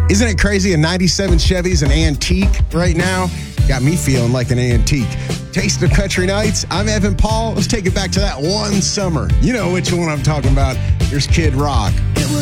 Isn't it crazy? A 97 Chevy's an antique right now. Got me feeling like an antique. Taste of Country Nights. I'm Evan Paul. Let's take it back to that one summer. You know which one I'm talking about. Here's Kid Rock.